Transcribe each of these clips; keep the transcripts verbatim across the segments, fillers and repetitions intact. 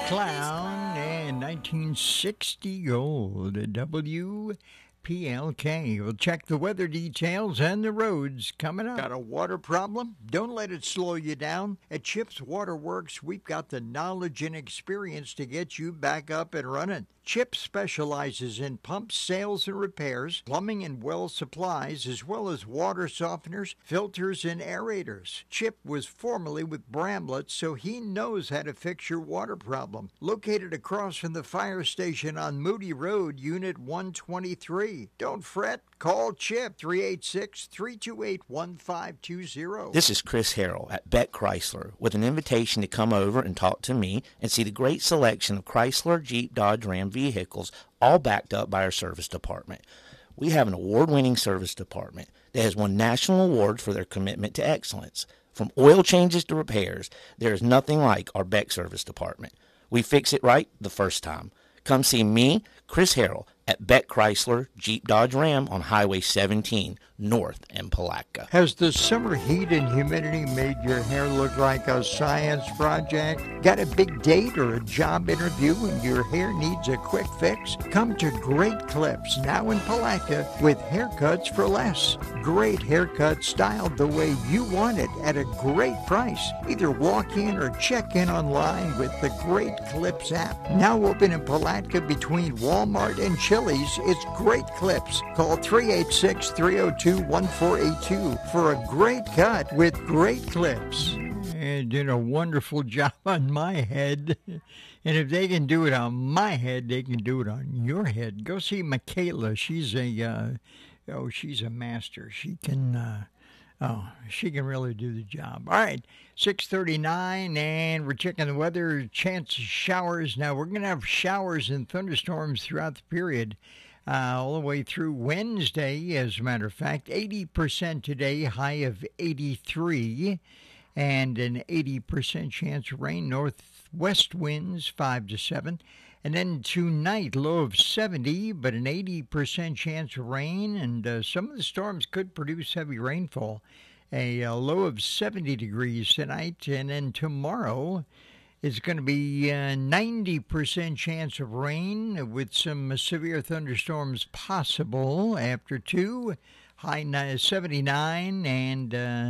Clown and nineteen sixty old W P L K. We'll check the weather details and the roads coming up. Got a water problem? Don't let it slow you down. At Chips Waterworks, we've got the knowledge and experience to get you back up and running. Chip specializes in pumps, sales, and repairs, plumbing and well supplies, as well as water softeners, filters, and aerators. Chip was formerly with Bramlett, so he knows how to fix your water problem. Located across from the fire station on Moody Road, Unit one twenty-three. Don't fret. Call Chip, three eight six, three two eight, one five two zero. This is Chris Harrell at Beck Chrysler with an invitation to come over and talk to me and see the great selection of Chrysler, Jeep, Dodge, Ram vehicles, all backed up by our service department. We have an award-winning service department that has won national awards for their commitment to excellence. From oil changes to repairs, there is nothing like our Beck service department. We fix it right the first time. Come see me, Chris Harrell, at Beck Chrysler, Jeep, Dodge, Ram on Highway seventeen, north in Palatka. Has the summer heat and humidity made your hair look like a science project? Got a big date or a job interview and your hair needs a quick fix? Come to Great Clips, now in Palatka, with haircuts for less. Great haircuts styled the way you want it at a great price. Either walk in or check in online with the Great Clips app. Now open in Palatka between Walmart and Chili's. It's Great Clips. Call three eight six, three oh two, one four eight two for a great cut with Great Clips. They did a wonderful job on my head. And if they can do it on my head, they can do it on your head. Go see Michaela. She's a, uh, oh, she's a master. She can, uh, oh, she can really do the job. All right, six thirty-nine, and we're checking the weather. Chance of showers. Now, we're going to have showers and thunderstorms throughout the period. Uh, all the way through Wednesday, as a matter of fact. eighty percent today, high of eighty-three, and an eighty percent chance of rain. Northwest winds, five to seven. And then tonight, low of seventy, but an eighty percent chance of rain, and uh, some of the storms could produce heavy rainfall. A, a low of seventy degrees tonight, and then tomorrow, it's going to be a ninety percent chance of rain with some severe thunderstorms possible after two. High seventy-nine, and uh,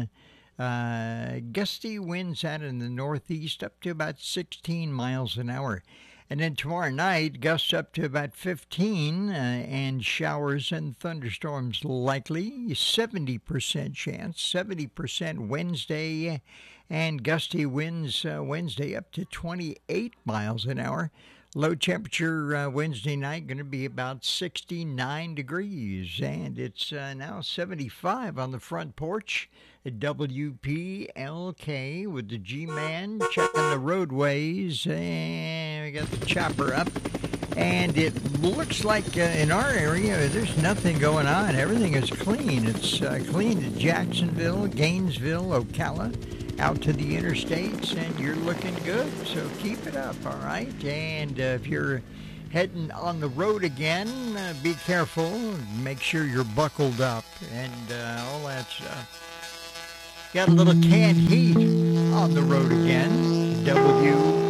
uh, gusty winds out in the northeast up to about sixteen miles an hour. And then tomorrow night, gusts up to about fifteen, uh, and showers and thunderstorms likely. seventy percent chance, seventy percent Wednesday, and gusty winds uh, Wednesday up to twenty-eight miles an hour. Low temperature uh, Wednesday night going to be about sixty-nine degrees, and it's uh, now seventy-five on the front porch at W P L K with the G-Man checking the roadways, and we got the chopper up. And it looks like uh, in our area, there's nothing going on. Everything is clean. It's uh, clean to Jacksonville, Gainesville, Ocala, out to the interstates, and you're looking good. So keep it up, all right? And uh, if you're heading on the road again, uh, be careful. Make sure you're buckled up and uh, all that stuff. Got a little canned heat on the road again. W